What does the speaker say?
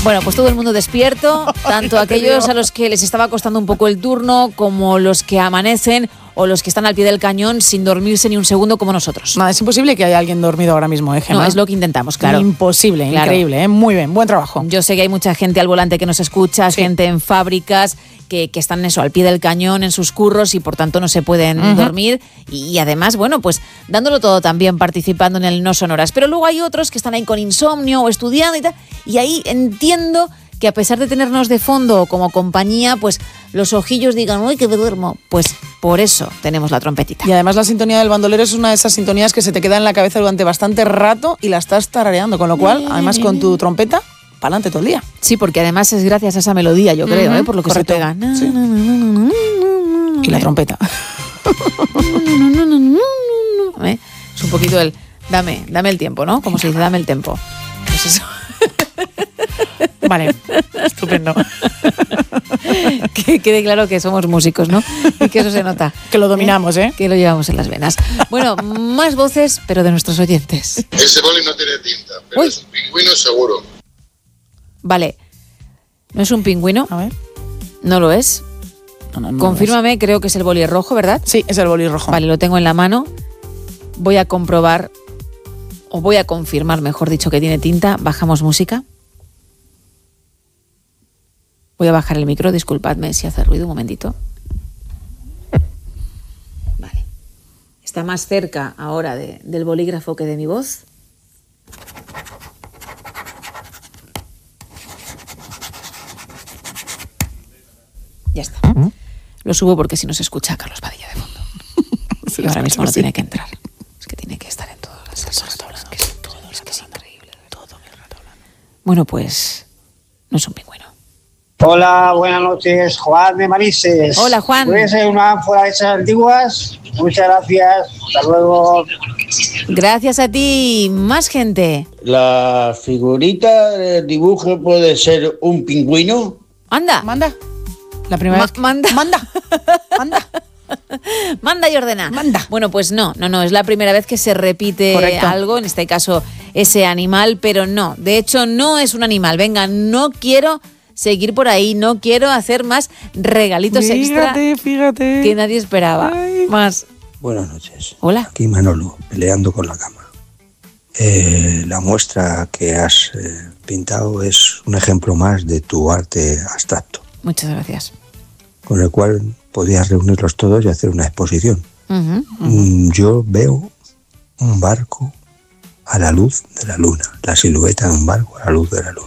Bueno, pues todo el mundo despierto, tanto aquellos a los que les estaba costando un poco el turno, como los que amanecen o los que están al pie del cañón sin dormirse ni un segundo como nosotros. Nada, es imposible que haya alguien dormido ahora mismo, Gemma. No, es lo que intentamos, claro. Imposible, claro. Increíble, muy bien, buen trabajo. Yo sé que hay mucha gente al volante que nos escucha, sí. Gente en fábricas que están eso, al pie del cañón en sus curros y por tanto no se pueden dormir y además, bueno, pues dándolo todo también, participando en el No Sonoras. Pero luego hay otros que están ahí con insomnio o estudiando y tal, y ahí entiendo que a pesar de tenernos de fondo como compañía, pues los ojillos digan, uy, que me duermo. Pues por eso tenemos la trompetita. Y además la sintonía del bandolero es una de esas sintonías que se te queda en la cabeza durante bastante rato y la estás tarareando, con lo cual, además con tu trompeta, para adelante todo el día. Sí, porque además es gracias a esa melodía, yo creo, por lo que correcto. se pega. Sí. Y la trompeta. Es un poquito el dame el tiempo, ¿no? Como se dice, dame el tiempo. Pues eso. Vale, estupendo. Que quede claro que somos músicos, ¿no? Y que eso se nota. Que lo dominamos, ¿eh? Que lo llevamos en las venas. Bueno, más voces, pero de nuestros oyentes. Ese boli no tiene tinta, pero es un pingüino seguro. Vale. ¿No es un pingüino? A ver. ¿No lo es? No Confírmame, es. Creo que es el boli rojo, ¿verdad? Sí, es el boli rojo. Vale, lo tengo en la mano. Voy a comprobar, o voy a confirmar, mejor dicho, que tiene tinta. Bajamos música. Voy a bajar el micro, disculpadme si hace ruido, un momentito. Vale. Está más cerca ahora del bolígrafo que de mi voz. Ya está. Lo subo porque si no se escucha a Carlos Padilla de fondo. Y ahora mismo no tiene que entrar. Es que tiene que estar en todas las cosas. Es que es increíble. Bueno, pues no es un pingüino. Hola, buenas noches, Juan de Manises. Hola, Juan. ¿Puede ser una ánfora de esas antiguas? Muchas gracias, hasta luego. Gracias a ti, más gente. ¿La figurita del dibujo puede ser un pingüino? Anda. Manda. La primera vez. Manda. Manda. Manda y ordena. Manda. Bueno, pues no, es la primera vez que se repite Correcto. algo, en este caso ese animal, pero no, de hecho no es un animal. Venga, no quiero seguir por ahí, no quiero hacer más regalitos extra Fíjate. que nadie esperaba. Ay. Más. Buenas noches. Hola. Aquí Manolo, peleando con la cama. La muestra que has pintado es un ejemplo más de tu arte abstracto, Muchas gracias. con el cual podías reunirlos todos y hacer una exposición. Yo veo un barco a la luz de la luna, la silueta de un barco a la luz de la luna.